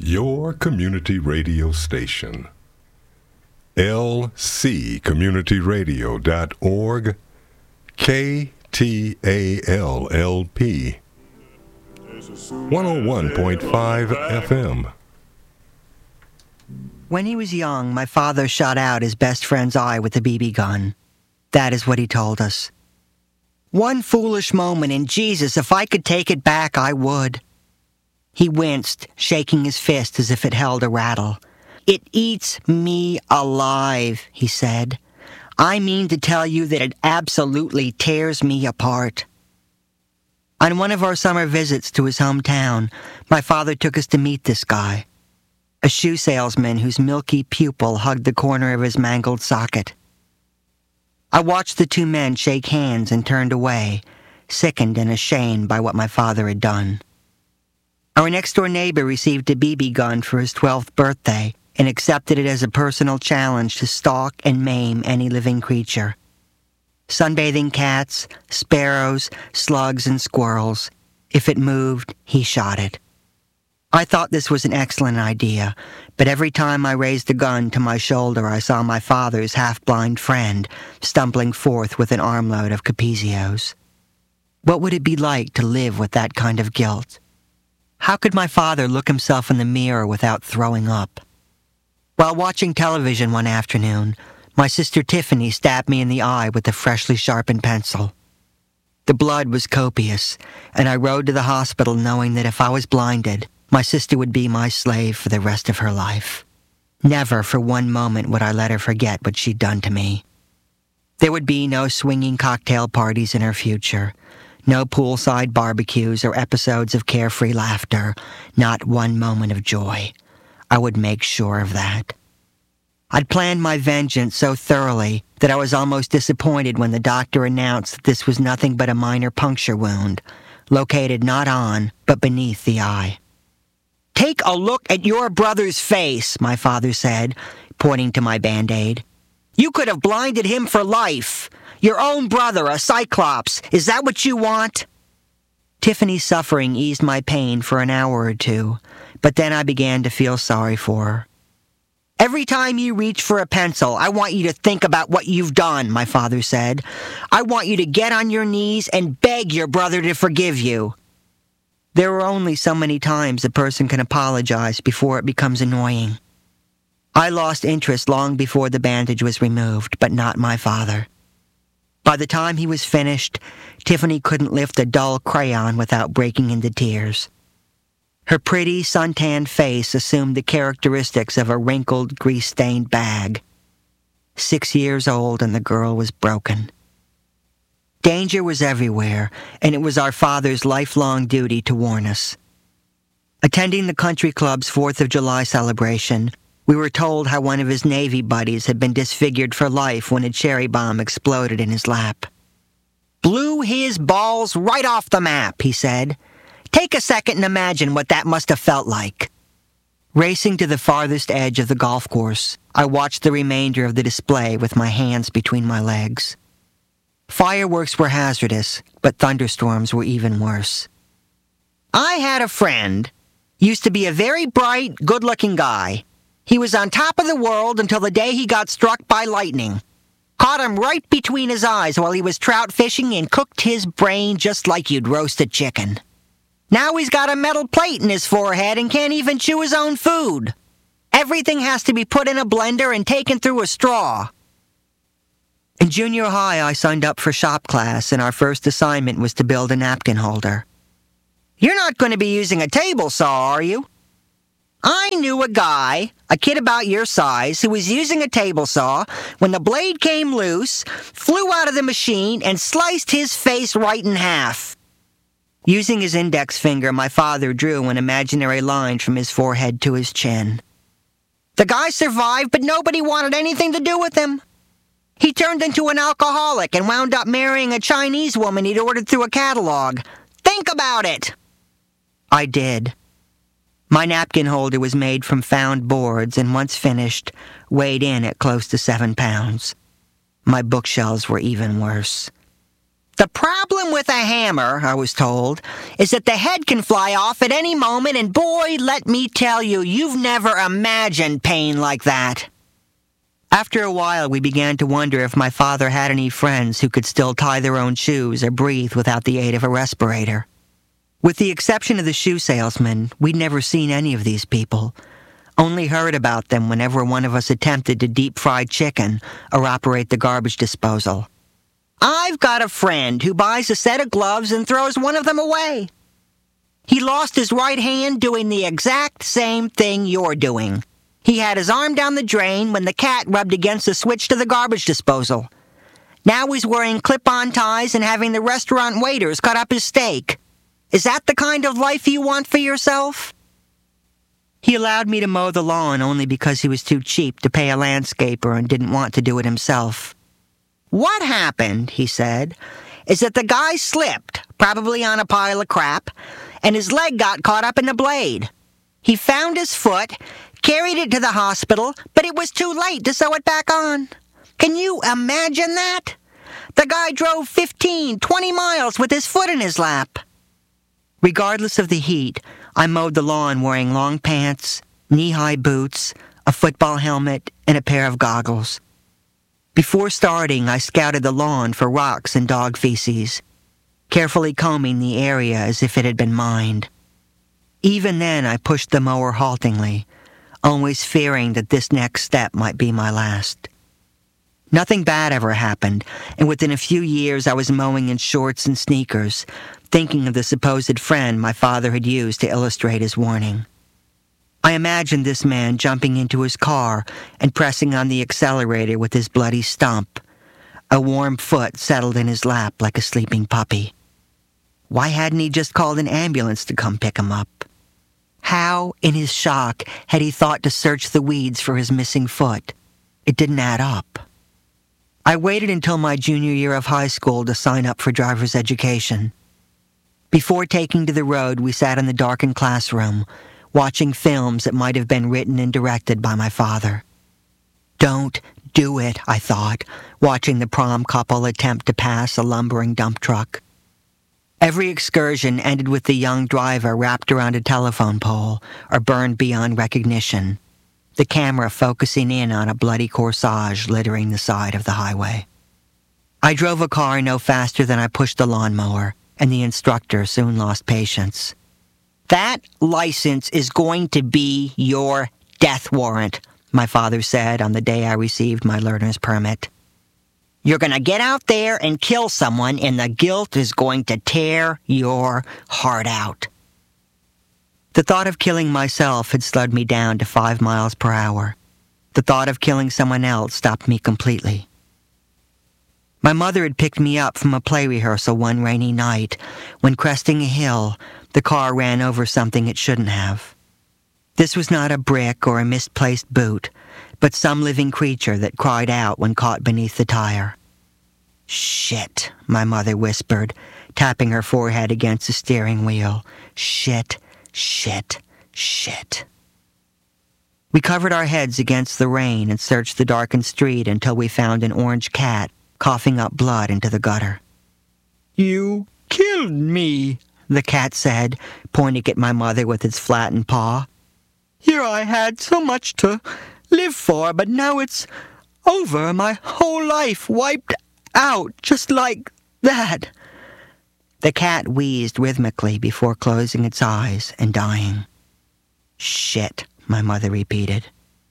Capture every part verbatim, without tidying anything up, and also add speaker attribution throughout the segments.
Speaker 1: Your community radio station. L C community radio dot org, K T A L L P, one oh one point five F M.
Speaker 2: When he was young, my father shot out his best friend's eye with a B B gun. That is what he told us. One foolish moment, and Jesus, if I could take it back, I would. He winced, shaking his fist as if it held a rattle. It eats me alive, he said. I mean to tell you that it absolutely tears me apart. On one of our summer visits to his hometown, my father took us to meet this guy, a shoe salesman whose milky pupil hugged the corner of his mangled socket. I watched the two men shake hands and turned away, sickened and ashamed by what my father had done. Our next-door neighbor received a B B gun for his twelfth birthday and accepted it as a personal challenge to stalk and maim any living creature. Sunbathing cats, sparrows, slugs, and squirrels. If it moved, he shot it. I thought this was an excellent idea, but every time I raised the gun to my shoulder, I saw my father's half-blind friend stumbling forth with an armload of Capizios. What would it be like to live with that kind of guilt? How could my father look himself in the mirror without throwing up? While watching television one afternoon, my sister Tiffany stabbed me in the eye with a freshly sharpened pencil. The blood was copious, and I rode to the hospital knowing that if I was blinded, my sister would be my slave for the rest of her life. Never for one moment would I let her forget what she'd done to me. There would be no swinging cocktail parties in her future, no poolside barbecues or episodes of carefree laughter, not one moment of joy. I would make sure of that. I'd planned my vengeance so thoroughly that I was almost disappointed when the doctor announced that this was nothing but a minor puncture wound, located not on, but beneath the eye. "Take a look at your brother's face," my father said, pointing to my Band-Aid. "You could have blinded him for life. Your own brother, a Cyclops. Is that what you want?" Tiffany's suffering eased my pain for an hour or two, but then I began to feel sorry for her. "Every time you reach for a pencil, I want you to think about what you've done," my father said. "I want you to get on your knees and beg your brother to forgive you." There are only so many times a person can apologize before it becomes annoying. I lost interest long before the bandage was removed, but not my father. By the time he was finished, Tiffany couldn't lift a dull crayon without breaking into tears. Her pretty, suntanned face assumed the characteristics of a wrinkled, grease-stained bag. Six years old and the girl was broken. Danger was everywhere, and it was our father's lifelong duty to warn us. Attending the country club's Fourth of July celebration, we were told how one of his Navy buddies had been disfigured for life when a cherry bomb exploded in his lap. "Blew his balls right off the map," he said. "Take a second and imagine what that must have felt like." Racing to the farthest edge of the golf course, I watched the remainder of the display with my hands between my legs. Fireworks were hazardous, but thunderstorms were even worse. "I had a friend. Used to be a very bright, good-looking guy. He was on top of the world until the day he got struck by lightning. Caught him right between his eyes while he was trout fishing and cooked his brain just like you'd roast a chicken. Now he's got a metal plate in his forehead and can't even chew his own food. Everything has to be put in a blender and taken through a straw." In junior high, I signed up for shop class, and our first assignment was to build a napkin holder. "You're not going to be using a table saw, are you?" "I knew a guy, a kid about your size, who was using a table saw when the blade came loose, flew out of the machine, and sliced his face right in half." Using his index finger, my father drew an imaginary line from his forehead to his chin. "The guy survived, but nobody wanted anything to do with him. He turned into an alcoholic and wound up marrying a Chinese woman he'd ordered through a catalog. Think about it!" I did. My napkin holder was made from found boards and once finished, weighed in at close to seven pounds. My bookshelves were even worse. The problem with a hammer, I was told, is that the head can fly off at any moment, and boy, let me tell you, you've never imagined pain like that. After a while, we began to wonder if my father had any friends who could still tie their own shoes or breathe without the aid of a respirator. With the exception of the shoe salesman, we'd never seen any of these people, only heard about them whenever one of us attempted to deep-fry chicken or operate the garbage disposal. I've got a friend who buys a set of gloves and throws one of them away. He lost his right hand doing the exact same thing you're doing. He had his arm down the drain when the cat rubbed against the switch to the garbage disposal. Now he's wearing clip-on ties and having the restaurant waiters cut up his steak. Is that the kind of life you want for yourself? He allowed me to mow the lawn only because he was too cheap to pay a landscaper and didn't want to do it himself. What happened, he said, is that the guy slipped, probably on a pile of crap, and his leg got caught up in the blade. He found his foot, carried it to the hospital, but it was too late to sew it back on. Can you imagine that? The guy drove fifteen, twenty miles with his foot in his lap. Regardless of the heat, I mowed the lawn wearing long pants, knee-high boots, a football helmet, and a pair of goggles. Before starting, I scouted the lawn for rocks and dog feces, carefully combing the area as if it had been mined. Even then, I pushed the mower haltingly, always fearing that this next step might be my last. Nothing bad ever happened, and within a few years I was mowing in shorts and sneakers, thinking of the supposed friend my father had used to illustrate his warning. I imagined this man jumping into his car and pressing on the accelerator with his bloody stump. A warm foot settled in his lap like a sleeping puppy. Why hadn't he just called an ambulance to come pick him up? How, in his shock, had he thought to search the weeds for his missing foot? It didn't add up. I waited until my junior year of high school to sign up for driver's education. Before taking to the road, we sat in the darkened classroom, watching films that might have been written and directed by my father. Don't do it, I thought, watching the prom couple attempt to pass a lumbering dump truck. Every excursion ended with the young driver wrapped around a telephone pole or burned beyond recognition, the camera focusing in on a bloody corsage littering the side of the highway. I drove a car no faster than I pushed the lawnmower, and the instructor soon lost patience. That license is going to be your death warrant, my father said on the day I received my learner's permit. You're going to get out there and kill someone, and the guilt is going to tear your heart out. The thought of killing myself had slowed me down to five miles per hour. The thought of killing someone else stopped me completely. My mother had picked me up from a play rehearsal one rainy night when, cresting a hill, the car ran over something it shouldn't have. This was not a brick or a misplaced boot, but some living creature that cried out when caught beneath the tire. Shit, my mother whispered, tapping her forehead against the steering wheel. Shit, shit, shit. We covered our heads against the rain and searched the darkened street until we found an orange cat coughing up blood into the gutter. You killed me, the cat said, pointing at my mother with its flattened paw. Here I had so much to live for, but now it's over. My whole life wiped out just like that. The cat wheezed rhythmically before closing its eyes and dying. Shit, my mother repeated.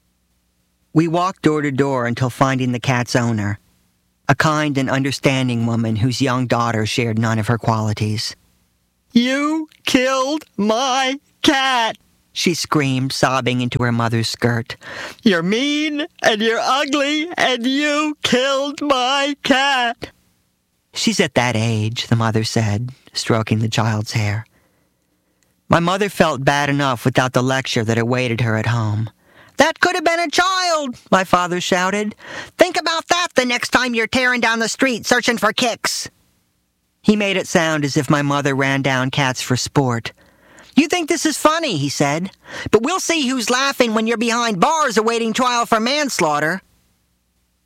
Speaker 2: We walked door to door until finding the cat's owner, a kind and understanding woman whose young daughter shared none of her qualities. You killed my cat, she screamed, sobbing into her mother's skirt. You're mean, and you're ugly, and you killed my cat. She's at that age, the mother said, stroking the child's hair. My mother felt bad enough without the lecture that awaited her at home. That could have been a child, my father shouted. Think about that the next time you're tearing down the street searching for kicks. He made it sound as if my mother ran down cats for sport. You think this is funny, he said, but we'll see who's laughing when you're behind bars awaiting trial for manslaughter.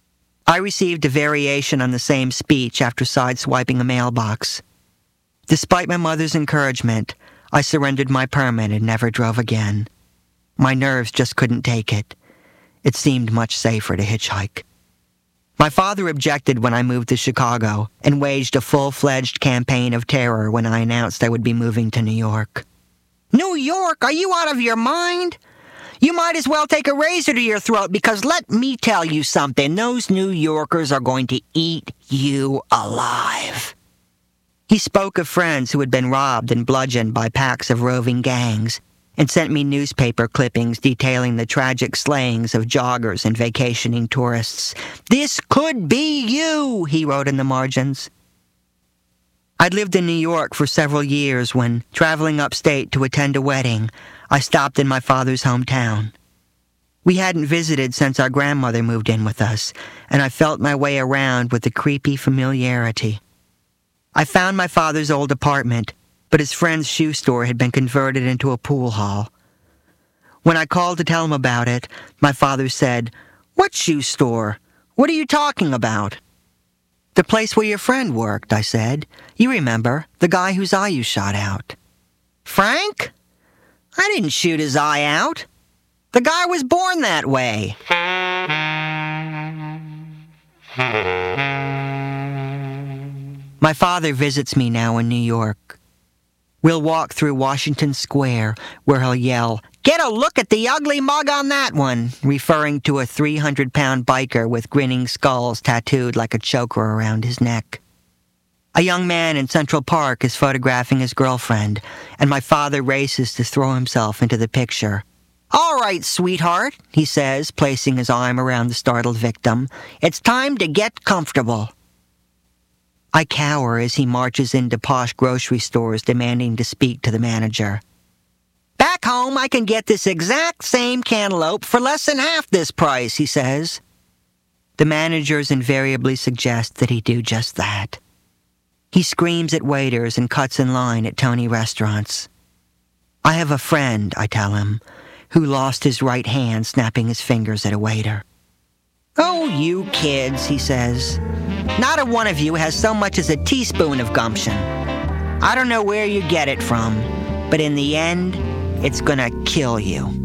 Speaker 2: I received a variation on the same speech after sideswiping a mailbox. Despite my mother's encouragement, I surrendered my permit and never drove again. My nerves just couldn't take it. It seemed much safer to hitchhike. My father objected when I moved to Chicago and waged a full-fledged campaign of terror when I announced I would be moving to New York. New York? Are you out of your mind? You might as well take a razor to your throat, because let me tell you something, those New Yorkers are going to eat you alive. He spoke of friends who had been robbed and bludgeoned by packs of roving gangs, and sent me newspaper clippings detailing the tragic slayings of joggers and vacationing tourists. This could be you, he wrote in the margins. I'd lived in New York for several years when, traveling upstate to attend a wedding, I stopped in my father's hometown. We hadn't visited since our grandmother moved in with us, and I felt my way around with a creepy familiarity. I found my father's old apartment, but his friend's shoe store had been converted into a pool hall. When I called to tell him about it, my father said, "What shoe store? What are you talking about?" "The place where your friend worked," I said. "You remember, the guy whose eye you shot out." "Frank? I didn't shoot his eye out. The guy was born that way." My father visits me now in New York. We'll walk through Washington Square, where he'll yell, "Get a look at the ugly mug on that one," referring to a three hundred pound biker with grinning skulls tattooed like a choker around his neck. A young man in Central Park is photographing his girlfriend, and my father races to throw himself into the picture. "All right, sweetheart," he says, placing his arm around the startled victim. "It's time to get comfortable." I cower as he marches into posh grocery stores demanding to speak to the manager. "Back home, I can get this exact same cantaloupe for less than half this price," he says. The managers invariably suggest that he do just that. He screams at waiters and cuts in line at Tony restaurants. "I have a friend," I tell him, who lost his right hand snapping his fingers at a waiter. "Oh, you kids," he says. "Not a one of you has so much as a teaspoon of gumption. I don't know where you get it from, but in the end, it's gonna kill you."